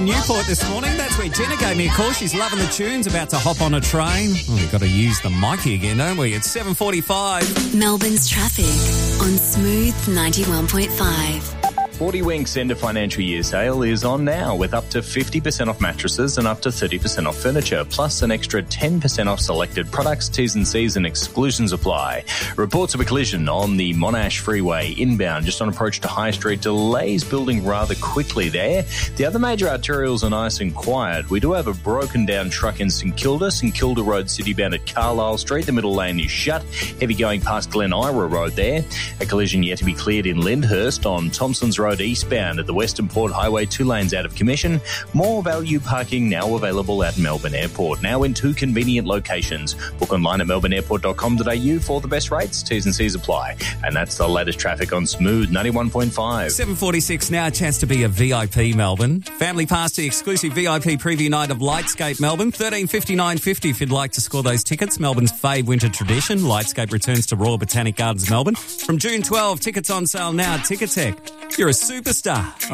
Newport this morning. That's where Jenna gave me a call. She's loving the tunes, about to hop on a train. Oh, we've got to use the Mikey again, don't we? It's 7:45. Melbourne's traffic on Smooth 91.5. 40 Winks end of financial year sale is on now with up to 50% off mattresses and up to 30% off furniture, plus an extra 10% off selected products. T's and C's and exclusions apply. Reports of a collision on the Monash Freeway inbound just on approach to High Street. Delays building rather quickly there. The other major arterials are nice and quiet. We do have a broken down truck in St Kilda Road citybound at Carlisle Street. The middle lane is shut. Heavy going past Glen Ira Road there. A collision yet to be cleared in Lyndhurst on Thompson's Road eastbound at the Western Port Highway, 2 lanes out of commission. More value parking now available at Melbourne Airport, now in 2 convenient locations. Book online at melbourneairport.com.au for the best rates. T's and C's apply. And that's the latest traffic on Smooth 91.5. 7:46 now, a chance to be a VIP Melbourne. Family pass to the exclusive VIP preview night of Lightscape Melbourne, $13.59.50 if you'd like to score those tickets. Melbourne's fave winter tradition. Lightscape returns to Royal Botanic Gardens Melbourne from June 12. Tickets on sale now at Ticketek. You're a superstar.